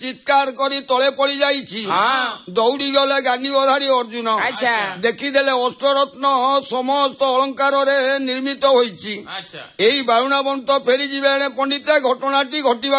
ଚିତ୍କାର କରି ତଳେ ପଡି ଯାଇଛି। ଦୌଡ଼ି ଗଲେ ଗାଣ୍ଡିବଧାରୀ ଅର୍ଜୁନ। ଦେଖିଦେଲେ ଅଷ୍ଟରତ୍ନ ସମସ୍ତ ଅଳଙ୍କାରରେ ନିର୍ମିତ ହୋଇଛି। ଏଇ ବାରୁଣାବନ୍ତ ଫେରିଯିବେ। ଏଣେ ପଣ୍ଡିତେ ଘଟଣାଟି ଘଟିବା